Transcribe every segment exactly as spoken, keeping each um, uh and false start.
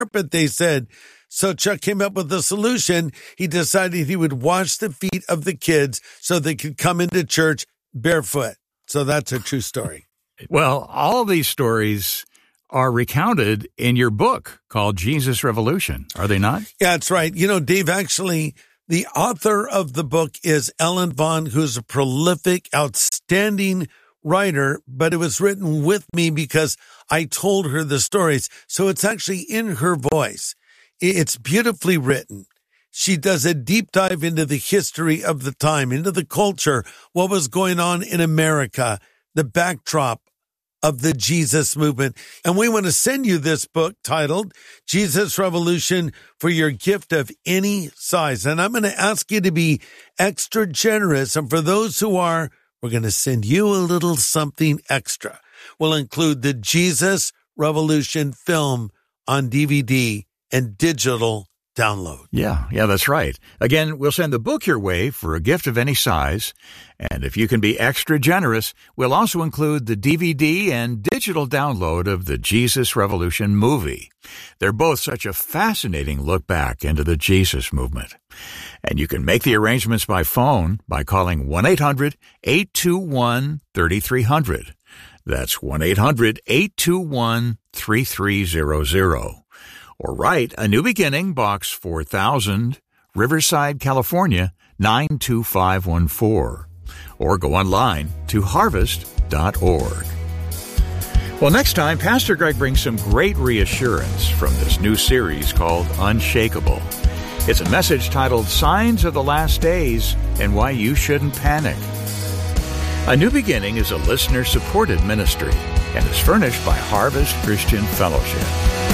carpet, they said. So Chuck came up with a solution. He decided he would wash the feet of the kids so they could come into church barefoot. So that's a true story. Well, all of these stories are recounted in your book called Jesus Revolution, are they not? Yeah, that's right. You know, Dave, actually, the author of the book is Ellen Vaughn, who's a prolific, outstanding writer, but it was written with me because I told her the stories. So it's actually in her voice. It's beautifully written. She does a deep dive into the history of the time, into the culture, what was going on in America, the backdrop of the Jesus movement. And we want to send you this book titled Jesus Revolution for your gift of any size. And I'm going to ask you to be extra generous. And for those who are, we're going to send you a little something extra. We'll include the Jesus Revolution film on D V D and digital download. Yeah, yeah, that's right. Again, we'll send the book your way for a gift of any size. And if you can be extra generous, we'll also include the D V D and digital download of the Jesus Revolution movie. They're both such a fascinating look back into the Jesus movement. And you can make the arrangements by phone by calling one eight hundred eight two one three three zero zero. That's one eight hundred eight two one three three zero zero. Or write A New Beginning, Box four thousand, Riverside, California, nine two five one four. Or go online to harvest dot org. Well, next time, Pastor Greg brings some great reassurance from this new series called Unshakable. It's a message titled Signs of the Last Days and Why You Shouldn't Panic. A New Beginning is a listener-supported ministry and is furnished by Harvest Christian Fellowship.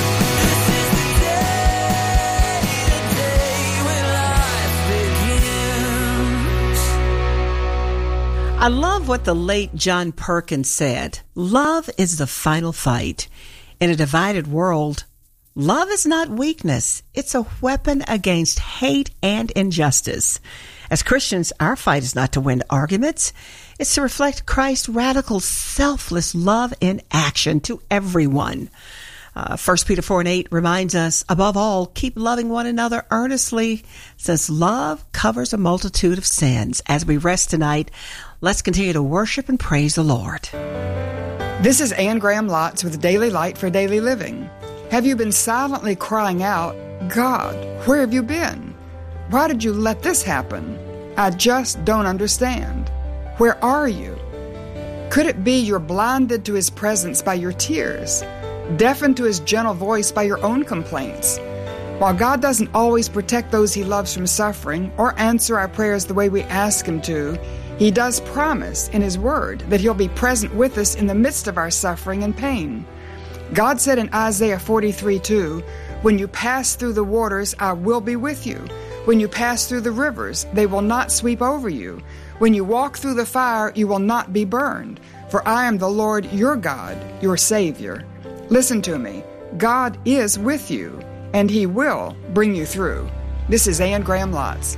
I love what the late John Perkins said. Love is the final fight. In a divided world, love is not weakness. It's a weapon against hate and injustice. As Christians, our fight is not to win arguments. It's to reflect Christ's radical, selfless love in action to everyone. Uh, First Peter four and eight reminds us, above all, keep loving one another earnestly, since love covers a multitude of sins. As we rest tonight, let's continue to worship and praise the Lord. This is Ann Graham Lotz with Daily Light for Daily Living. Have you been silently crying out, God, where have you been? Why did you let this happen? I just don't understand. Where are you? Could it be you're blinded to His presence by your tears, deafened to His gentle voice by your own complaints? While God doesn't always protect those He loves from suffering or answer our prayers the way we ask Him to, He does promise in His Word that He'll be present with us in the midst of our suffering and pain. God said in Isaiah forty-three two, when you pass through the waters, I will be with you. When you pass through the rivers, they will not sweep over you. When you walk through the fire, you will not be burned. For I am the Lord your God, your Savior. Listen to me. God is with you, and He will bring you through. This is Ann Graham Lotz.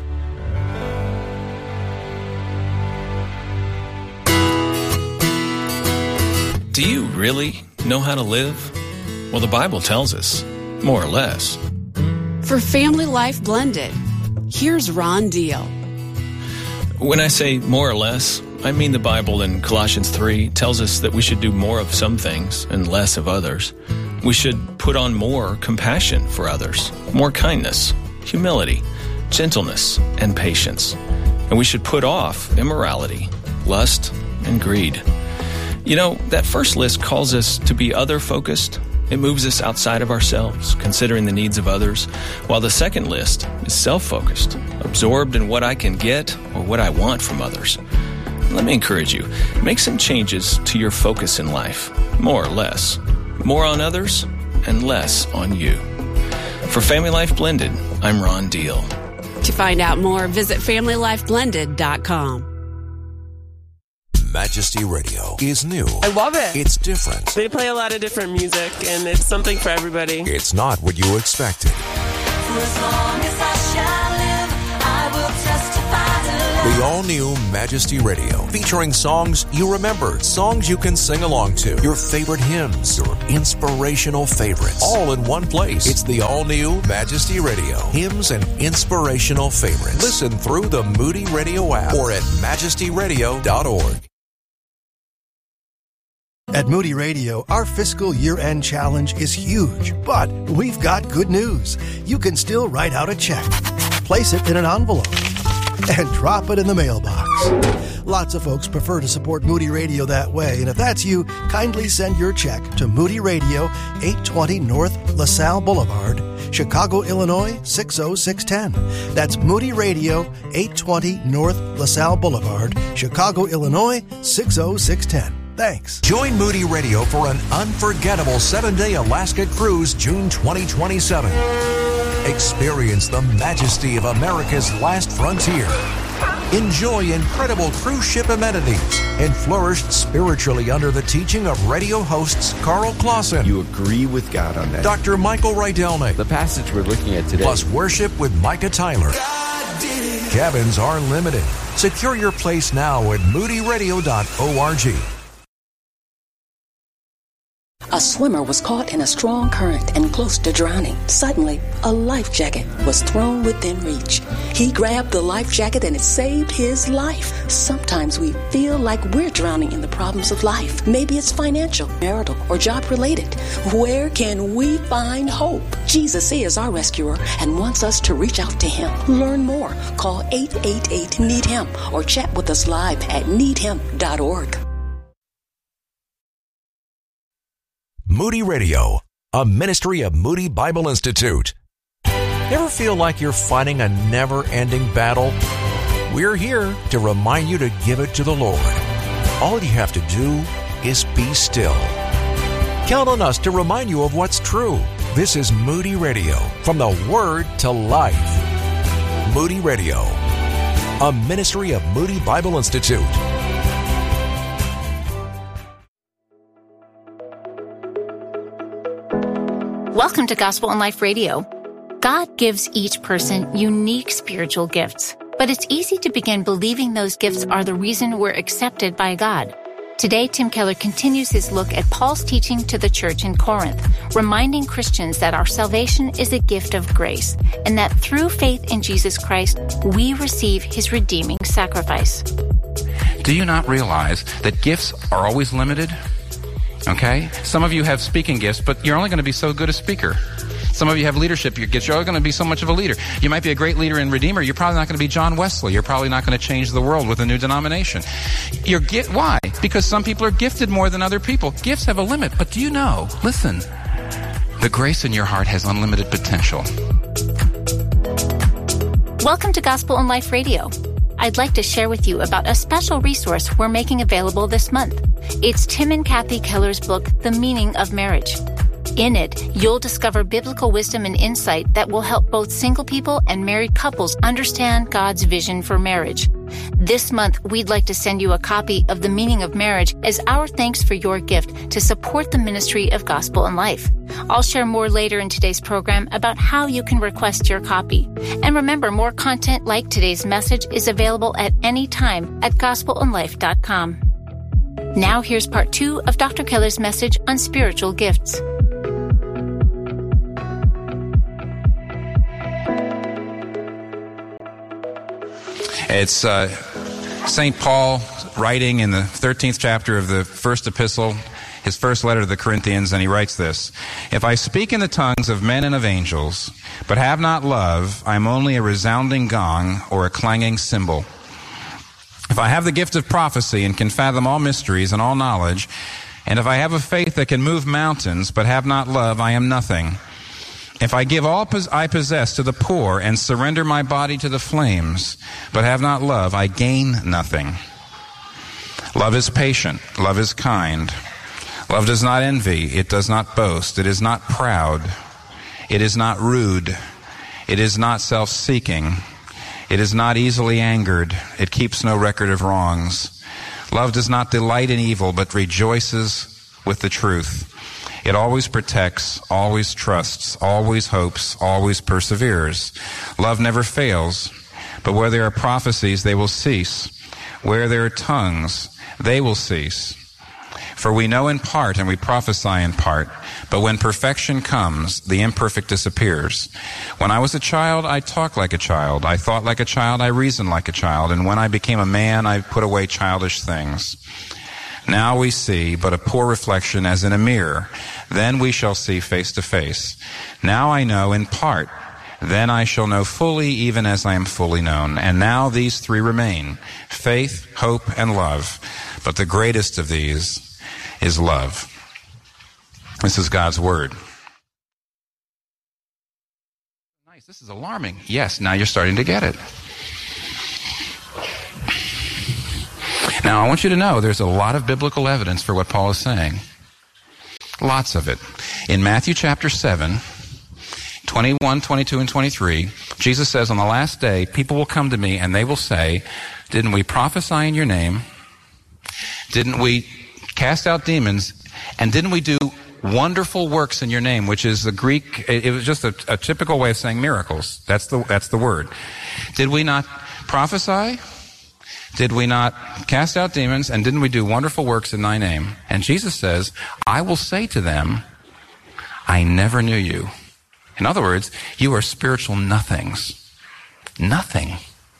Do you really know how to live? Well, the Bible tells us, more or less. For Family Life Blended, here's Ron Deal. When I say more or less, I mean the Bible in Colossians three tells us that we should do more of some things and less of others. We should put on more compassion for others, more kindness, humility, gentleness, and patience. And we should put off immorality, lust, and greed. You know, that first list calls us to be other-focused. It moves us outside of ourselves, considering the needs of others, while the second list is self-focused, absorbed in what I can get or what I want from others. Let me encourage you, make some changes to your focus in life, more or less. More on others and less on you. For Family Life Blended, I'm Ron Deal. To find out more, visit family life blended dot com. Majesty Radio is new. I love it. It's different. They play a lot of different music, and it's something for everybody. It's not what you expected. For as long as I shall live, I will testify to love. The The all-new Majesty Radio, featuring songs you remember, songs you can sing along to, your favorite hymns, your inspirational favorites, all in one place. It's the all-new Majesty Radio, hymns and inspirational favorites. Listen through the Moody Radio app or at majesty radio dot org. At Moody Radio, our fiscal year-end challenge is huge, but we've got good news. You can still write out a check, place it in an envelope, and drop it in the mailbox. Lots of folks prefer to support Moody Radio that way, and if that's you, kindly send your check to Moody Radio, eight twenty North LaSalle Boulevard, Chicago, Illinois, six oh six one oh. That's Moody Radio, eight twenty North LaSalle Boulevard, Chicago, Illinois, six oh six one oh. Thanks. Join Moody Radio for an unforgettable seven-day Alaska cruise June twenty twenty-seven. Experience the majesty of America's last frontier. Enjoy incredible cruise ship amenities and flourish spiritually under the teaching of radio hosts Carl Clausen. You agree with God on that. Doctor Michael Rydelnik. The passage we're looking at today. Plus worship with Micah Tyler. Cabins are limited. Secure your place now at moody radio dot org. A swimmer was caught in a strong current and close to drowning. Suddenly, a life jacket was thrown within reach. He grabbed the life jacket and it saved his life. Sometimes we feel like we're drowning in the problems of life. Maybe it's financial, marital, or job-related. Where can we find hope? Jesus is our rescuer and wants us to reach out to him. Learn more. Call eight eight eight, need him or chat with us live at need him dot org. Moody Radio, a ministry of Moody Bible Institute. Ever feel like you're fighting a never-ending battle? We're here to remind you to give it to the Lord. All you have to do is be still. Count on us to remind you of what's true. This is Moody Radio, from the Word to Life. Moody Radio, a ministry of Moody Bible Institute. Welcome to Gospel in Life Radio. God gives each person unique spiritual gifts, but it's easy to begin believing those gifts are the reason we're accepted by God. Today, Tim Keller continues his look at Paul's teaching to the church in Corinth, reminding Christians that our salvation is a gift of grace, and that through faith in Jesus Christ, we receive his redeeming sacrifice. Do you not realize that gifts are always limited? Okay? Some of you have speaking gifts, but you're only going to be so good a speaker. Some of you have leadership gifts. You're only going to be so much of a leader. You might be a great leader in Redeemer. You're probably not going to be John Wesley. You're probably not going to change the world with a new denomination. You're get, why? Because some people are gifted more than other people. Gifts have a limit. But do you know, listen, the grace in your heart has unlimited potential. Welcome to Gospel in Life Radio. I'd like to share with you about a special resource we're making available this month. It's Tim and Kathy Keller's book, The Meaning of Marriage. In it, you'll discover biblical wisdom and insight that will help both single people and married couples understand God's vision for marriage. This month, we'd like to send you a copy of The Meaning of Marriage as our thanks for your gift to support the ministry of Gospel in Life. I'll share more later in today's program about how you can request your copy. And remember, more content like today's message is available at any time at gospel in life dot com. Now here's part two of Doctor Keller's message on spiritual gifts. It's uh, Saint Paul writing in the thirteenth chapter of the first epistle, his first letter to the Corinthians, and he writes this: If I speak in the tongues of men and of angels, but have not love, I am only a resounding gong or a clanging cymbal. If I have the gift of prophecy and can fathom all mysteries and all knowledge, and if I have a faith that can move mountains, but have not love, I am nothing. If I give all I possess to the poor and surrender my body to the flames, but have not love, I gain nothing. Love is patient. Love is kind. Love does not envy. It does not boast. It is not proud. It is not rude. It is not self-seeking. It is not easily angered. It keeps no record of wrongs. Love does not delight in evil, but rejoices with the truth. It always protects, always trusts, always hopes, always perseveres. Love never fails, But where there are prophecies, they will cease. Where there are tongues, they will cease. For we know in part and we prophesy in part, but when perfection comes, the imperfect disappears. When I was a child, I talked like a child. I thought like a child, I reasoned like a child. And when I became a man, I put away childish things. Now we see but a poor reflection as in a mirror. Then we shall see face to face. Now I know in part. Then I shall know fully, even as I am fully known. And now these three remain, faith, hope, and love. But the greatest of these is love. This is God's word. Nice. This is alarming. Yes, now you're starting to get it. Now, I want you to know there's a lot of biblical evidence for what Paul is saying. Lots of it. In Matthew chapter seven, twenty-one, twenty-two, and twenty-three, Jesus says, on the last day, people will come to me and they will say, didn't we prophesy in your name? Didn't we cast out demons? And didn't we do wonderful works in your name? Which is the Greek, it was just a, a typical way of saying miracles. That's the, that's the word. Did we not prophesy? Did we not cast out demons? And didn't we do wonderful works in thy name? And Jesus says, I will say to them, I never knew you. In other words, you are spiritual nothings. Nothing.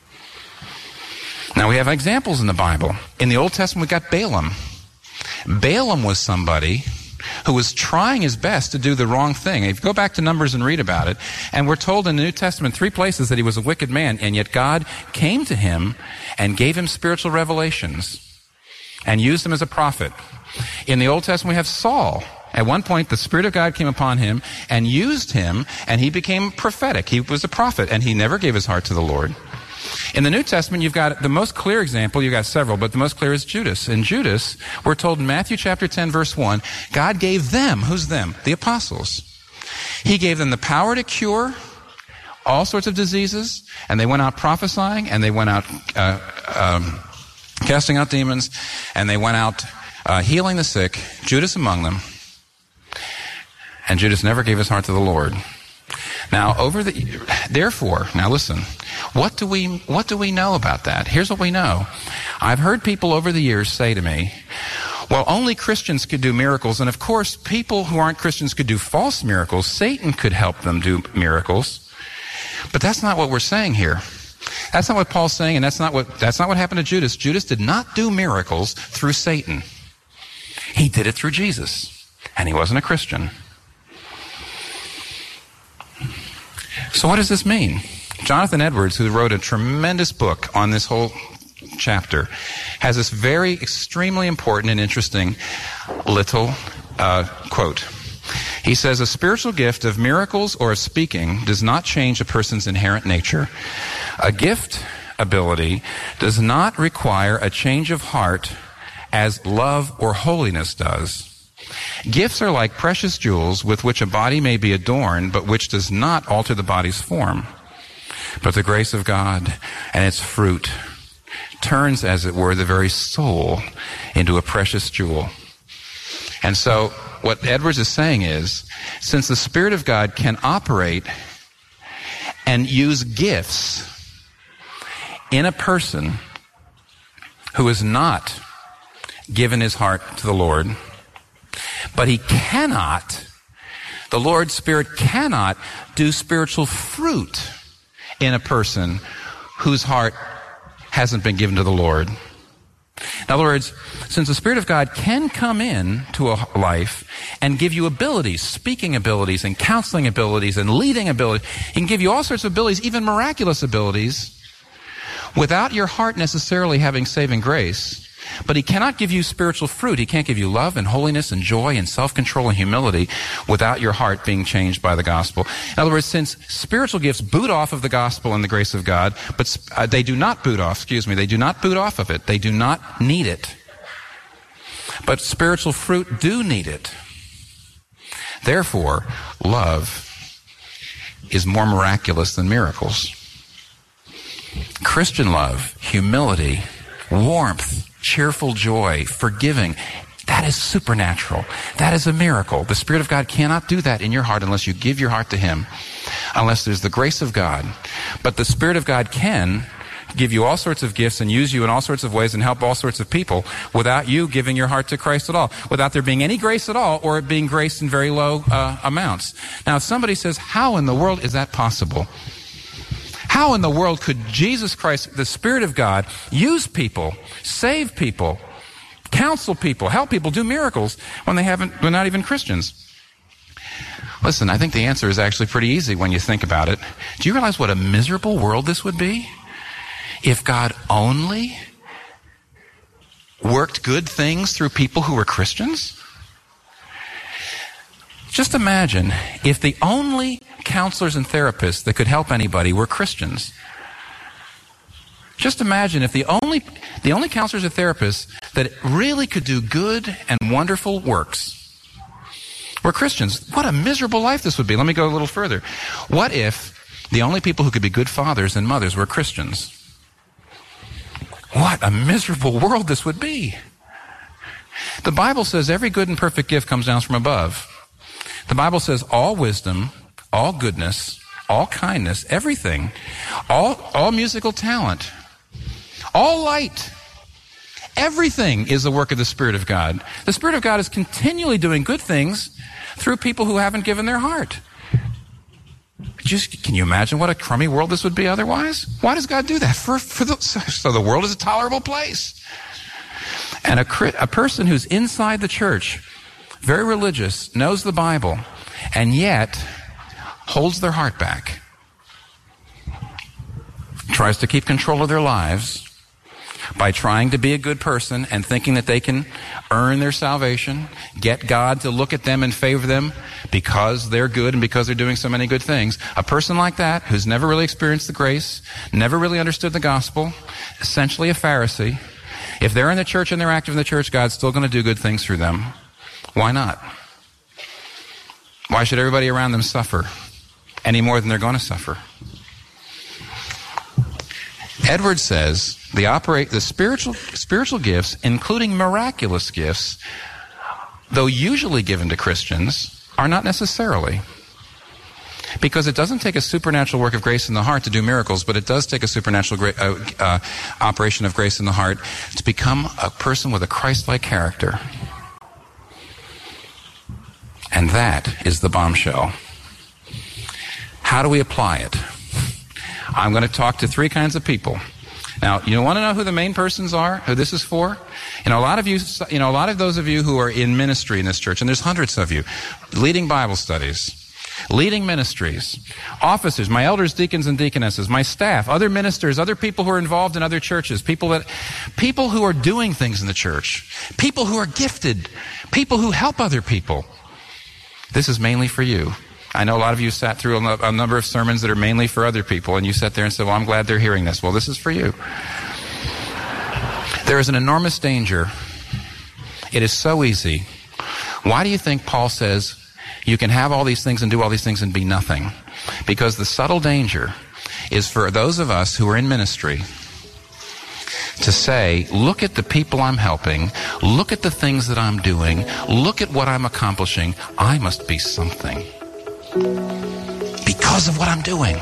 Now we have examples in the Bible. In the Old Testament, we got Balaam. Balaam was somebody who was trying his best to do the wrong thing. If you go back to Numbers and read about it, and we're told in the New Testament three places that he was a wicked man, and yet God came to him and gave him spiritual revelations and used him as a prophet. In the Old Testament, we have Saul. At one point, the Spirit of God came upon him and used him, and he became prophetic. He was a prophet, and he never gave his heart to the Lord. In the New Testament, you've got the most clear example, you've got several, but the most clear is Judas. And Judas, we're told in Matthew chapter ten, verse one, God gave them, who's them? The apostles. He gave them the power to cure all sorts of diseases, and they went out prophesying, and they went out uh, um, casting out demons, and they went out uh, healing the sick, Judas among them. And Judas never gave his heart to the Lord. Now, over the, therefore, now listen, what do we, what do we know about that? Here's what we know. I've heard people over the years say to me, well, only Christians could do miracles, and of course, people who aren't Christians could do false miracles. Satan could help them do miracles. But that's not what we're saying here. That's not what Paul's saying, and that's not what, that's not what happened to Judas. Judas did not do miracles through Satan. He did it through Jesus, and he wasn't a Christian. So what does this mean? Jonathan Edwards, who wrote a tremendous book on this whole chapter, has this very extremely important and interesting little uh, quote. He says, a spiritual gift of miracles or of speaking does not change a person's inherent nature. A gift ability does not require a change of heart as love or holiness does. Gifts are like precious jewels with which a body may be adorned, but which does not alter the body's form. But the grace of God and its fruit turns, as it were, the very soul into a precious jewel. And so what Edwards is saying is, since the Spirit of God can operate and use gifts in a person who is not given his heart to the Lord, but he cannot, the Lord's Spirit cannot do spiritual fruit in a person whose heart hasn't been given to the Lord. In other words, since the Spirit of God can come in to a life and give you abilities, speaking abilities and counseling abilities and leading abilities, he can give you all sorts of abilities, even miraculous abilities, without your heart necessarily having saving grace. But he cannot give you spiritual fruit. He can't give you love and holiness and joy and self-control and humility without your heart being changed by the gospel. In other words, since spiritual gifts boot off of the gospel and the grace of God, but uh, they do not boot off, excuse me, they do not boot off of it. They do not need it. But spiritual fruit do need it. Therefore, love is more miraculous than miracles. Christian love, humility, warmth, cheerful joy, forgiving, that is supernatural. That is a miracle. The Spirit of God cannot do that in your heart unless you give your heart to Him. unless there's the grace of God. But the Spirit of God can give you all sorts of gifts and use you in all sorts of ways and help all sorts of people without you giving your heart to Christ at all, without there being any grace at all, or it being grace in very low uh, amounts. Now, if somebody says, how in the world is that possible? How in the world could Jesus Christ, the Spirit of God, use people, save people, counsel people, help people, do miracles when they haven't, they're not even Christians? Listen, I think the answer is actually pretty easy when you think about it. Do you realize what a miserable world this would be if God only worked good things through people who were Christians? Just imagine if the only counselors and therapists that could help anybody were Christians. Just imagine if the only the only counselors or therapists that really could do good and wonderful works were Christians. What a miserable life this would be. Let me go a little further. What if the only people who could be good fathers and mothers were Christians? What a miserable world this would be. The Bible says every good and perfect gift comes down from above. The Bible says all wisdom, all goodness, all kindness, everything, all, all musical talent, all light, everything is the work of the Spirit of God. The Spirit of God is continually doing good things through people who haven't given their heart. Just, can you imagine what a crummy world this would be otherwise? Why does God do that? For, for the, so the world is a tolerable place. And a, a person who's inside the church, very religious, knows the Bible, and yet holds their heart back, tries to keep control of their lives by trying to be a good person and thinking that they can earn their salvation, get God to look at them and favor them because they're good and because they're doing so many good things. A person like that, who's never really experienced the grace, never really understood the gospel, essentially a Pharisee, if they're in the church and they're active in the church, God's still going to do good things through them. Why not? Why should everybody around them suffer any more than they're going to suffer? Edwards says the operate the spiritual spiritual gifts, including miraculous gifts, though usually given to Christians, are not necessarily. Because it doesn't take a supernatural work of grace in the heart to do miracles, but it does take a supernatural gra- uh, uh, operation of grace in the heart to become a person with a Christ-like character. And that is the bombshell. How do we apply it? I'm going to talk to three kinds of people. Now, you want to know who the main persons are, who this is for? You know, a lot of you, you know, a lot of those of you who are in ministry in this church, and there's hundreds of you, leading Bible studies, leading ministries, officers, my elders, deacons, and deaconesses, my staff, other ministers, other people who are involved in other churches, people that, people who are doing things in the church, people who are gifted, people who help other people. This is mainly for you. I know a lot of you sat through a number of sermons that are mainly for other people, and you sat there and said, well, I'm glad they're hearing this. Well, this is for you. There is an enormous danger. It is so easy. Why do you think Paul says you can have all these things and do all these things and be nothing? Because the subtle danger is for those of us who are in ministry to say, look at the people I'm helping, look at the things that I'm doing, look at what I'm accomplishing. I must be something because of what I'm doing.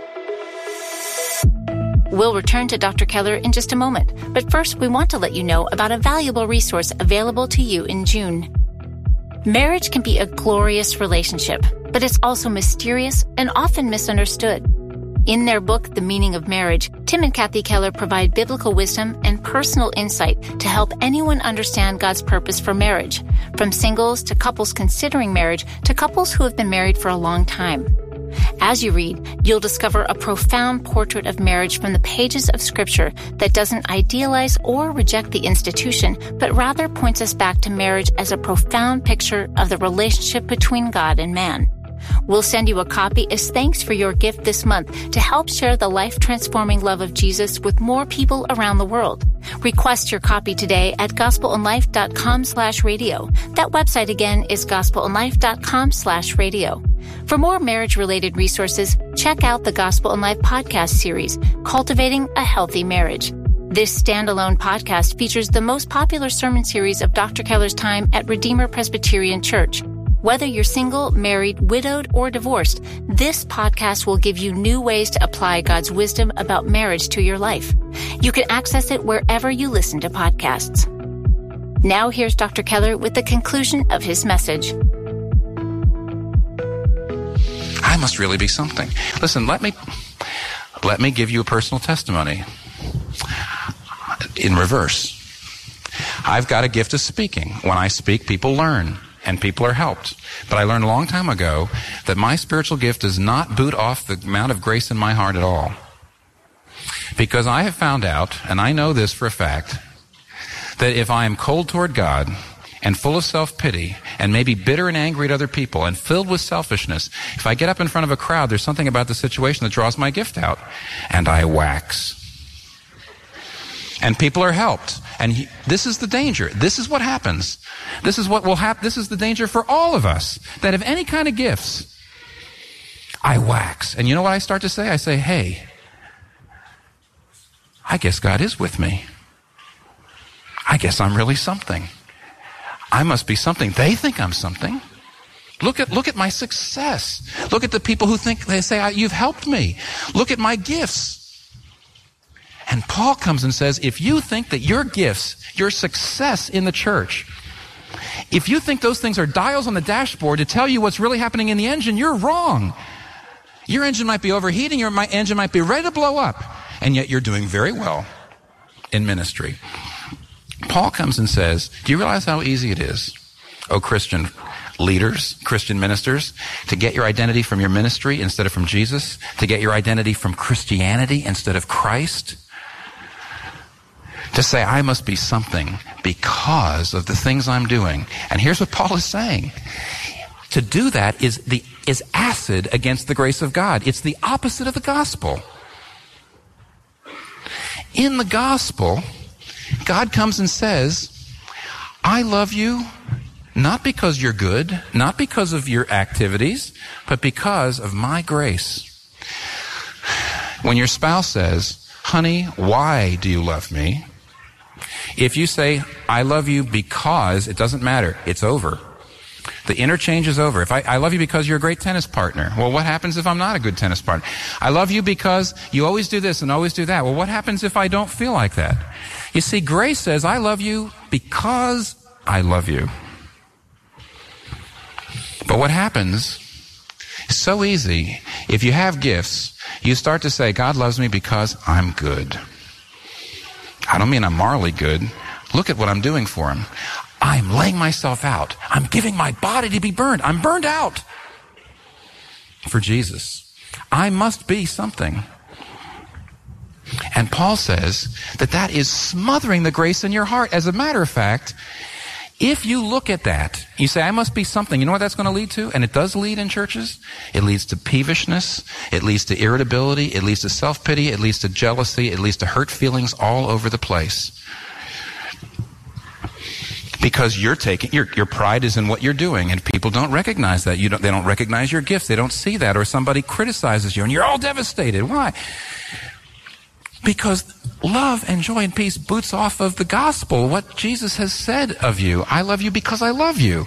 We'll return to Doctor Keller in just a moment, but first we want to let you know about a valuable resource available to you in June. Marriage can be a glorious relationship, but it's also mysterious and often misunderstood. In their book, The Meaning of Marriage, Tim and Kathy Keller provide biblical wisdom and personal insight to help anyone understand God's purpose for marriage, from singles to couples considering marriage to couples who have been married for a long time. As you read, you'll discover a profound portrait of marriage from the pages of Scripture that doesn't idealize or reject the institution, but rather points us back to marriage as a profound picture of the relationship between God and man. We'll send you a copy as thanks for your gift this month to help share the life-transforming love of Jesus with more people around the world. Request your copy today at gospelandlife.com slash radio. That website again is gospelandlife.com slash radio. For more marriage-related resources, check out the Gospel and Life podcast series, Cultivating a Healthy Marriage. This standalone podcast features the most popular sermon series of Doctor Keller's time at Redeemer Presbyterian Church. Whether you're single, married, widowed, or divorced, this podcast will give you new ways to apply God's wisdom about marriage to your life. You can access it wherever you listen to podcasts. Now here's Doctor Keller with the conclusion of his message. I must really be something. Listen, let me let me give you a personal testimony in reverse. I've got a gift of speaking. When I speak, people learn and people are helped. But I learned a long time ago that my spiritual gift does not boot off the amount of grace in my heart at all. Because I have found out, and I know this for a fact, that if I am cold toward God and full of self-pity and maybe bitter and angry at other people and filled with selfishness, if I get up in front of a crowd, there's something about the situation that draws my gift out. And I wax. And people are helped. And he, this is the danger. This is what happens. This is what will happen. This is the danger for all of us that have any kind of gifts. I wax. And you know what I start to say? I say, hey, I guess God is with me. I guess I'm really something. I must be something. They think I'm something. Look at, look at my success. Look at the people who think, they say, you've helped me. Look at my gifts. And Paul comes and says, if you think that your gifts, your success in the church, if you think those things are dials on the dashboard to tell you what's really happening in the engine, you're wrong. Your engine might be overheating, your engine might be ready to blow up, and yet you're doing very well in ministry. Paul comes and says, do you realize how easy it is, oh Christian leaders, Christian ministers, to get your identity from your ministry instead of from Jesus, to get your identity from Christianity instead of Christ? To say, I must be something because of the things I'm doing. And here's what Paul is saying. To do that is the is acid against the grace of God. It's the opposite of the gospel. In the gospel, God comes and says, I love you not because you're good, not because of your activities, but because of my grace. When your spouse says, honey, why do you love me? If you say, I love you because, it doesn't matter. It's over. The interchange is over. If I, I love you because you're a great tennis partner. Well, what happens if I'm not a good tennis partner? I love you because you always do this and always do that. Well, what happens if I don't feel like that? You see, grace says, I love you because I love you. But what happens, it's so easy. If you have gifts, you start to say, God loves me because I'm good. I don't mean I'm morally good. Look at what I'm doing for him. I'm laying myself out. I'm giving my body to be burned. I'm burned out for Jesus. I must be something. And Paul says that that is smothering the grace in your heart. As a matter of fact, if you look at that, you say, I must be something. You know what that's going to lead to? And it does lead in churches. It leads to peevishness. It leads to irritability. It leads to self-pity. It leads to jealousy. It leads to hurt feelings all over the place. Because you're taking, your, your pride is in what you're doing, and people don't recognize that. You don't, they don't recognize your gifts. They don't see that. Or somebody criticizes you, and you're all devastated. Why? Because love and joy and peace boots off of the gospel, what Jesus has said of you. I love you because I love you.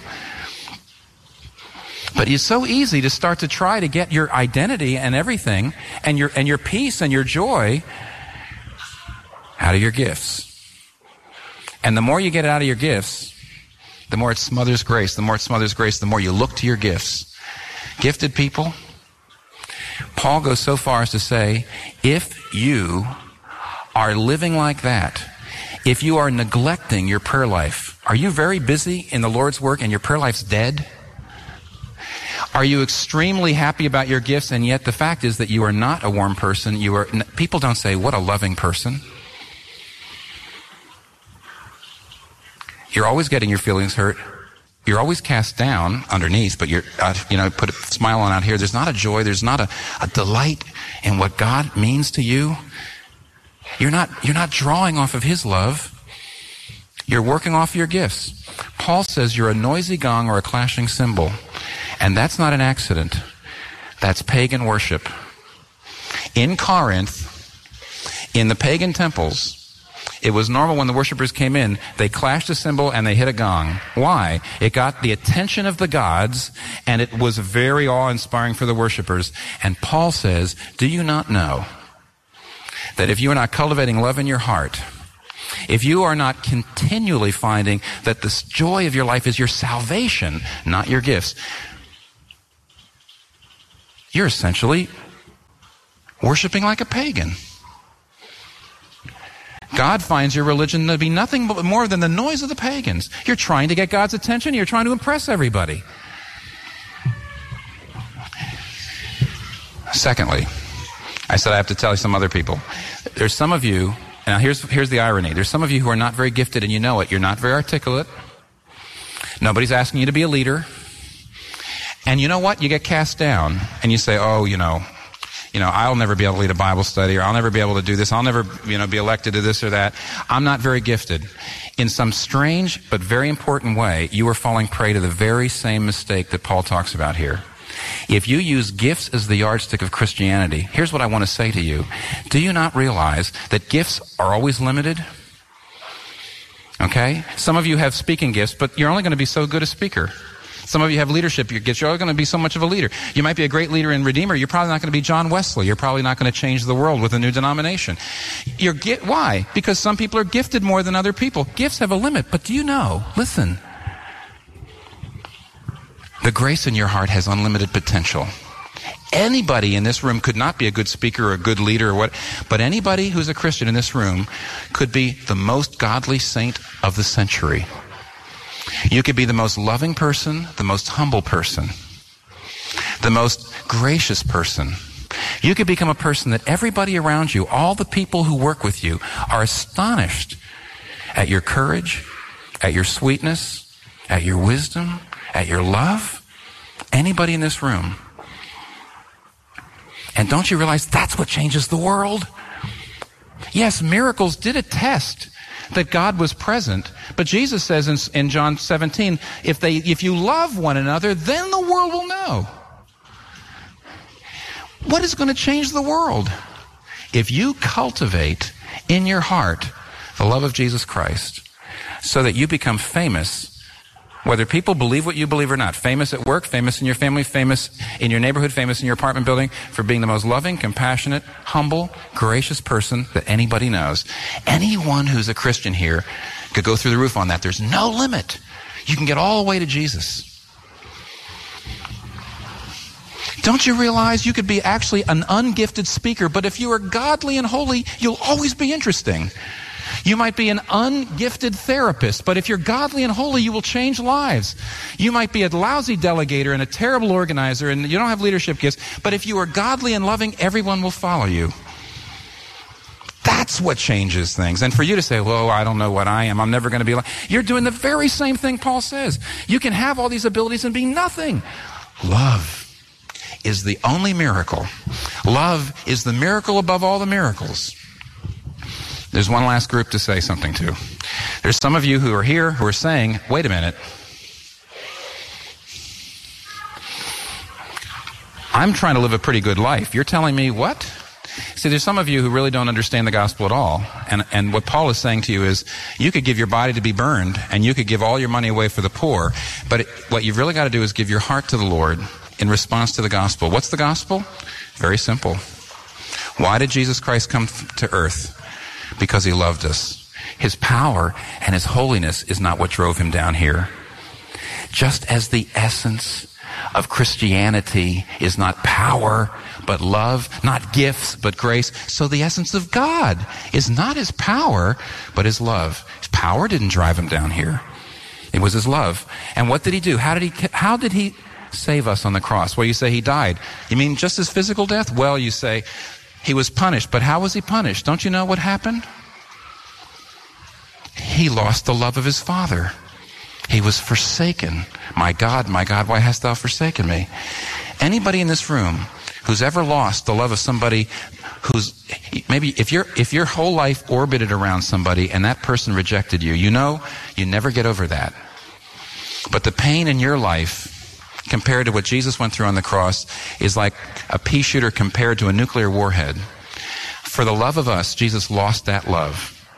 But it's so easy to start to try to get your identity and everything and your and your peace and your joy out of your gifts. And the more you get it out of your gifts, the more it smothers grace. The more it smothers grace, the more you look to your gifts. Gifted people, Paul goes so far as to say, if you are living like that, if you are neglecting your prayer life, are you very busy in the Lord's work and your prayer life's dead? Are you extremely happy about your gifts, and yet the fact is that you are not a warm person? You are. People don't say, what a loving person. You're always getting your feelings hurt. You're always cast down underneath, but you're, uh, you know, put a smile on out here. There's not a joy. There's not a, a delight in what God means to you. You're not, you're not drawing off of his love. You're working off your gifts. Paul says you're a noisy gong or a clashing cymbal. And that's not an accident. That's pagan worship. In Corinth, in the pagan temples, It was normal when the worshipers came in, they clashed a cymbal and they hit a gong. Why? It got the attention of the gods, and it was very awe-inspiring for the worshipers. And Paul says, do you not know that if you are not cultivating love in your heart, if you are not continually finding that the joy of your life is your salvation, not your gifts, you're essentially worshiping like a pagan. God finds your religion to be nothing but more than the noise of the pagans. You're trying to get God's attention. You're trying to impress everybody. Secondly, I said I have to tell you some other people. There's some of you, now here's, here's the irony. There's some of you who are not very gifted and you know it. You're not very articulate. Nobody's asking you to be a leader. And you know what? You get cast down and you say, oh, you know, You know, I'll never be able to lead a Bible study, or I'll never be able to do this. I'll never, you know, be elected to this or that. I'm not very gifted. In some strange but very important way, you are falling prey to the very same mistake that Paul talks about here. If you use gifts as the yardstick of Christianity, here's what I want to say to you. Do you not realize that gifts are always limited? Okay? Some of you have speaking gifts, but you're only going to be so good a speaker. Some of you have leadership gifts. You're going to be so much of a leader. You might be a great leader in Redeemer. You're probably not going to be John Wesley. You're probably not going to change the world with a new denomination. You're gi- Why? Because some people are gifted more than other people. Gifts have a limit. But do you know, listen, the grace in your heart has unlimited potential. Anybody in this room could not be a good speaker or a good leader or what, but anybody who's a Christian in this room could be the most godly saint of the century. You could be the most loving person, the most humble person, the most gracious person. You could become a person that everybody around you, all the people who work with you, are astonished at your courage, at your sweetness, at your wisdom, at your love. Anybody in this room. And don't you realize that's what changes the world? Yes, miracles did attest that God was present. But Jesus says in, in John seventeen, if they, if you love one another, then the world will know. What is going to change the world? If you cultivate in your heart the love of Jesus Christ so that you become famous, whether people believe what you believe or not, famous at work, famous in your family, famous in your neighborhood, famous in your apartment building, for being the most loving, compassionate, humble, gracious person that anybody knows. Anyone who's a Christian here could go through the roof on that. There's no limit. You can get all the way to Jesus. Don't you realize you could be actually an ungifted speaker, but if you are godly and holy, you'll always be interesting. You might be an ungifted therapist, but if you're godly and holy, you will change lives. You might be a lousy delegator and a terrible organizer, and you don't have leadership gifts, but if you are godly and loving, everyone will follow you. That's what changes things. And for you to say, well, I don't know what I am, I'm never going to be like, you're doing the very same thing Paul says. You can have all these abilities and be nothing. Love is the only miracle. Love is the miracle above all the miracles. There's one last group to say something to. There's some of you who are here who are saying, wait a minute. I'm trying to live a pretty good life. You're telling me what? See, there's some of you who really don't understand the gospel at all. And, and what Paul is saying to you is, you could give your body to be burned, and you could give all your money away for the poor. But it, what you've really got to do is give your heart to the Lord in response to the gospel. What's the gospel? Very simple. Why did Jesus Christ come to earth? Because he loved us. His power and his holiness is not what drove him down here. Just as the essence of Christianity is not power, but love, not gifts, but grace, so the essence of God is not his power, but his love. His power didn't drive him down here. It was his love. And what did he do? How did he, how did he save us on the cross? Well, you say he died. You mean just his physical death? Well, you say he was punished. But how was he punished? Don't you know what happened? He lost the love of his Father. He was forsaken. My God, my God, why hast thou forsaken me? Anybody in this room who's ever lost the love of somebody who's, maybe if your if your whole life orbited around somebody and that person rejected you, you know, you never get over that. But the pain in your life compared to what Jesus went through on the cross is like a pea shooter compared to a nuclear warhead. For the love of us, Jesus lost that love.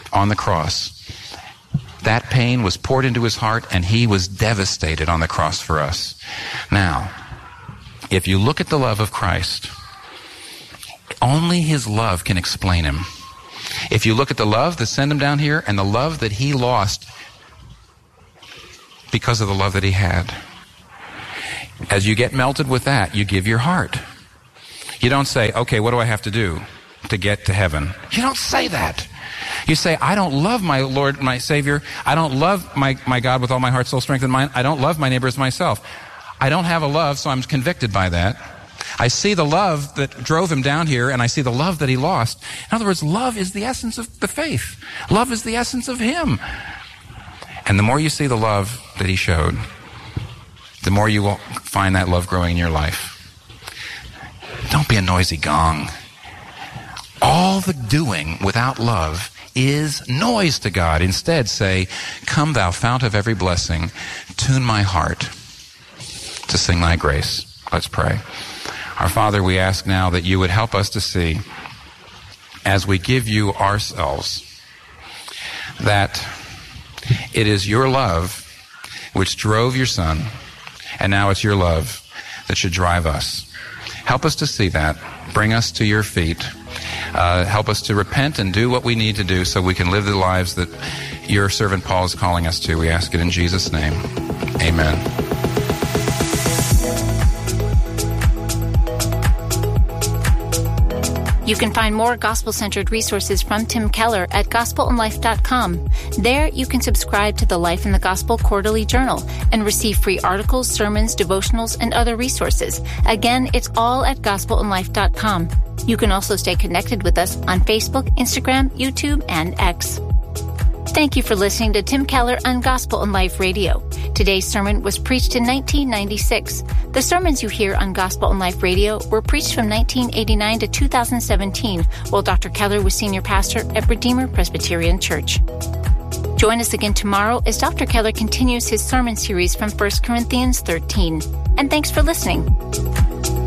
on the cross. That pain was poured into his heart, and he was devastated on the cross for us. Now, if you look at the love of Christ, only his love can explain him. If you look at the love that sent him down here and the love that he lost because of the love that he had, as you get melted with that, you give your heart. You don't say, okay, what do I have to do to get to heaven? You don't say that. You say, I don't love my Lord, my Savior. I don't love my, my God with all my heart, soul, strength, and mind. I don't love my neighbor as myself. I don't have a love, so I'm convicted by that. I see the love that drove him down here, and I see the love that he lost. In other words, love is the essence of the faith. Love is the essence of him. And the more you see the love that he showed, the more you will find that love growing in your life. Don't be a noisy gong. All the doing without love is noise to God. Instead, say, come thou fount of every blessing, tune my heart to sing thy grace. Let's pray. Our Father, we ask now that you would help us to see, as we give you ourselves, that it is your love which drove your Son, and now it's your love that should drive us. Help us to see that. Bring us to your feet. Uh, help us to repent and do what we need to do so we can live the lives that your servant Paul is calling us to. We ask it in Jesus' name. Amen. You can find more gospel-centered resources from Tim Keller at gospel in life dot com. There, you can subscribe to the Life in the Gospel Quarterly Journal and receive free articles, sermons, devotionals, and other resources. Again, it's all at gospel in life dot com. You can also stay connected with us on Facebook, Instagram, YouTube, and X. Thank you for listening to Tim Keller on Gospel in Life Radio. Today's sermon was preached in nineteen ninety-six. The sermons you hear on Gospel in Life Radio were preached from nineteen eighty-nine to two thousand seventeen, while Doctor Keller was senior pastor at Redeemer Presbyterian Church. Join us again tomorrow as Doctor Keller continues his sermon series from First Corinthians thirteen. And thanks for listening.